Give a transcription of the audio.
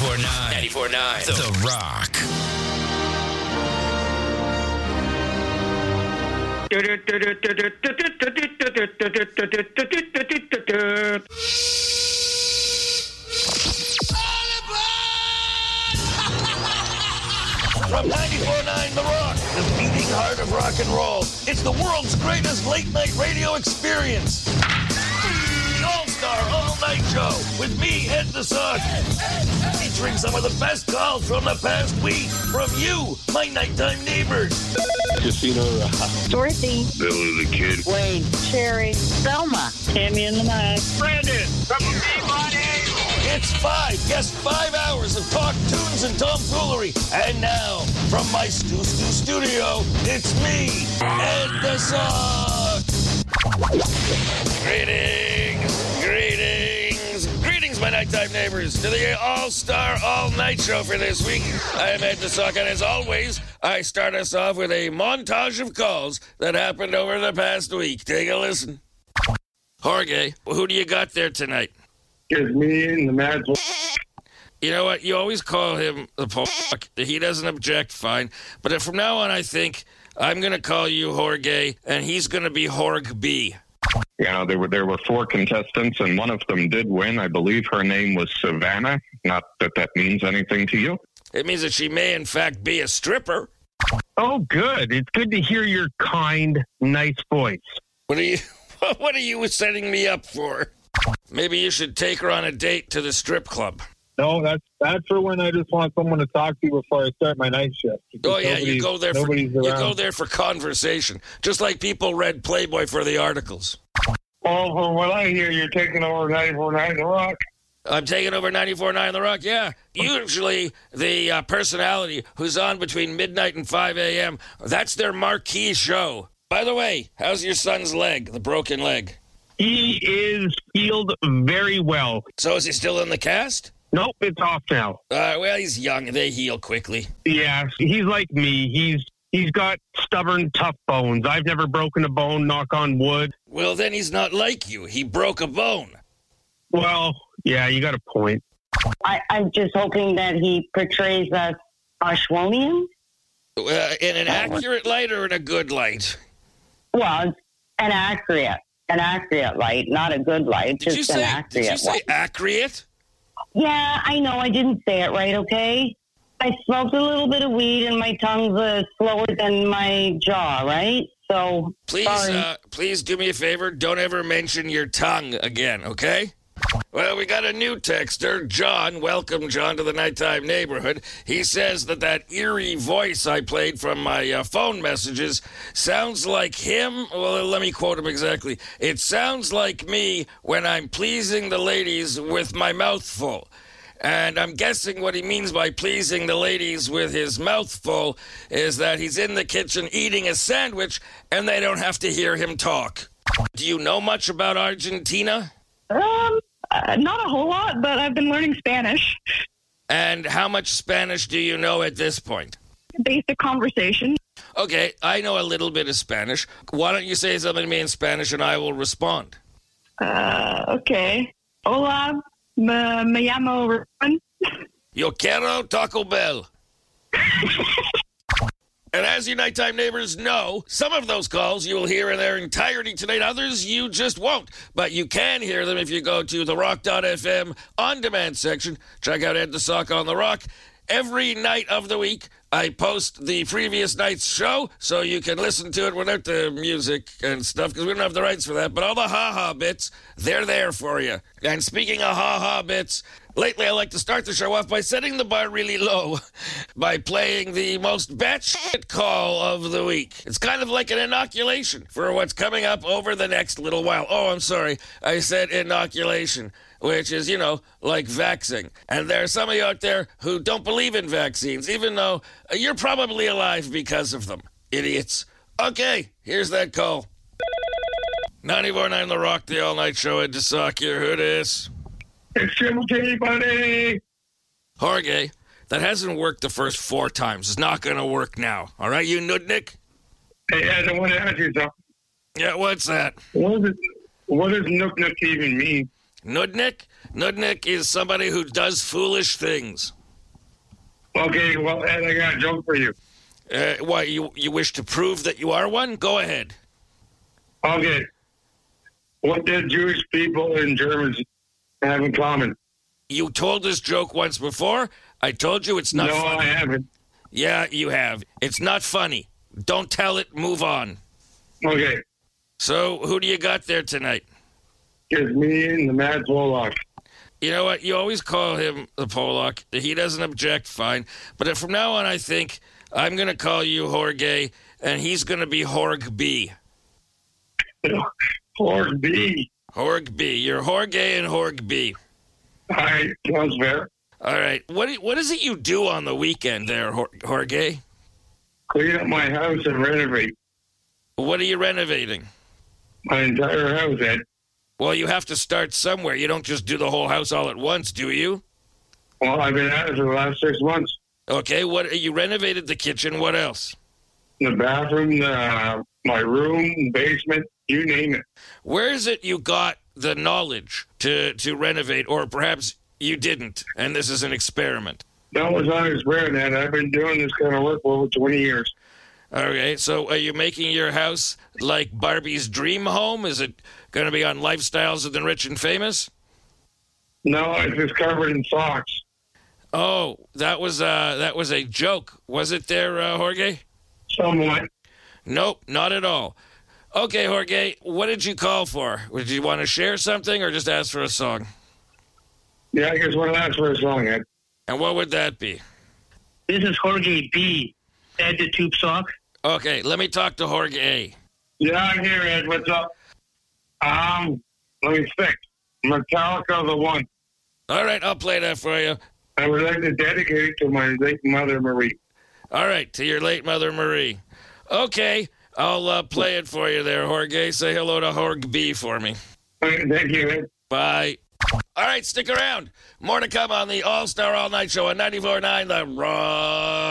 94.9. The Rock. From 94.9 The Rock, the beating heart of rock and roll. It's the world's greatest late-night radio experience. The All-Star All-Night Show with me, Ed the Sock. Featuring some of the best calls from the past week from you, my nighttime neighbors. Casino Dorothy. Billy the Kid. Wayne. Sherry. Selma. Tammy in the night. Brandon from Peabody. It's 5 hours of talk, tunes, and tomfoolery. And now, from my studio, it's me, Ed the Sock. Greetings, my nighttime neighbors, to the All-Star All-Night Show for this week. I am Ed the Sock, and as always, I start us off with a montage of calls that happened over the past week. Take a listen. Jorge, who do you got there tonight? It's me and the Mad. You know what? You always call him the Pork. He doesn't object, fine. But from now on, I think I'm going to call you Jorge, and he's going to be Horg B. You know, there were 4 contestants, and one of them did win. I believe her name was Savannah. Not that means anything to you. It means that she may, in fact, be a stripper. Oh, good. It's good to hear your kind, nice voice. What are you setting me up for? Maybe you should take her on a date to the strip club. No, that's for when I just want someone to talk to before I start my night shift. Oh yeah, you go there for conversation, just like people read Playboy for the articles. Oh, from what I hear, you're taking over 94.9 The Rock. I'm taking over 94.9 The Rock, yeah. Usually the personality who's on between midnight and 5 a.m., that's their marquee show. By the way, how's your son's leg, the broken leg? He is healed very well. So is he still in the cast? Nope, it's off now. Well, he's young. They heal quickly. Yeah, he's like me. He's got stubborn, tough bones. I've never broken a bone, knock on wood. Well, then he's not like you. He broke a bone. Well, yeah, you got a point. I'm just hoping that he portrays us Ashwanians. In an accurate light or in a good light? Well, it's an accurate light, not a good light. Did you say accurate? Yeah, I know. I didn't say it right, okay? I smoked a little bit of weed and my tongue's slower than my jaw, right? So, please do me a favor. Don't ever mention your tongue again, okay? Well, we got a new texter, John. Welcome, John, to the Nighttime Neighborhood. He says that eerie voice I played from my phone messages sounds like him. Well, let me quote him exactly. It sounds like me when I'm pleasing the ladies with my mouth full. And I'm guessing what he means by pleasing the ladies with his mouth full is that he's in the kitchen eating a sandwich and they don't have to hear him talk. Do you know much about Argentina? Not a whole lot, but I've been learning Spanish. And how much Spanish do you know at this point? Basic conversation. Okay, I know a little bit of Spanish. Why don't you say something to me in Spanish and I will respond? Okay. Hola, me llamo Ruben. Yo quiero Taco Bell. And as you nighttime neighbors know, some of those calls you will hear in their entirety tonight. Others you just won't. But you can hear them if you go to the Rock.fm on-demand section. Check out Ed the Sock on The Rock. Every night of the week, I post the previous night's show so you can listen to it without the music and stuff because we don't have the rights for that. But all the ha-ha bits, they're there for you. And speaking of ha-ha bits, lately I like to start the show off by setting the bar really low by playing the most batshit call of the week. It's kind of like an inoculation for what's coming up over the next little while. Oh, I'm sorry. I said inoculation, which is, like vaxing. And there are some of you out there who don't believe in vaccines, even though you're probably alive because of them. Idiots. Okay, here's that call. 94.9 The Rock, the all-night show. Ed the Sock here. Who dis? It's Jim K, buddy. Jorge, that hasn't worked the first 4 times. It's not going to work now. All right, you nudnik? Hey, Ed, I want to ask you something. Yeah, what's that? What does nudnik even mean? Nudnik? Nudnik is somebody who does foolish things. Okay, well, Ed, I got a joke for you. Why, you wish to prove that you are one? Go ahead. Okay. What did Jewish people and Germans have in common? You told this joke once before. I told you it's not funny. No, I haven't. Yeah, you have. It's not funny. Don't tell it. Move on. Okay. So, who do you got there tonight? It's me and the Mad Pollock. You know what? You always call him the Pollock. He doesn't object, fine. But from now on, I think I'm going to call you Jorge, and he's going to be Horg B. Horg B. Horg B. You're Jorge and Horg B. All right, sounds fair. All right. What is it you do on the weekend there, Jorge? Clean up my house and renovate What are you renovating? my entire house, Ed. Well, you have to start somewhere. You don't just do the whole house all at once, do you? Well, I've been at it for the last 6 months. Okay, you renovated the kitchen. What else? The bathroom, my room, basement, you name it. Where is it you got the knowledge to renovate, or perhaps you didn't, and this is an experiment? That was not experiment. I've been doing this kind of work for over 20 years. Okay, so are you making your house like Barbie's dream home? Is it going to be on Lifestyles of the Rich and Famous? No, it's just covered in socks. Oh, that was a joke. Was it there, Jorge? Somewhat. Nope, not at all. Okay, Jorge, what did you call for? Did you want to share something or just ask for a song? Yeah, I just want to ask for a song, Ed. And what would that be? This is Jorge B. Ed the Tube Sock. Okay, let me talk to Jorge A. Yeah, I'm here, Ed. What's up? Let me think. Metallica, The One. All right, I'll play that for you. I would like to dedicate it to my late mother, Marie. All right, to your late mother, Marie. Okay, I'll play it for you there, Jorge. Say hello to Jorge B for me. All right, thank you, Ed. Bye. All right, stick around. More to come on the All-Star All-Night Show on 94.9 The Raw.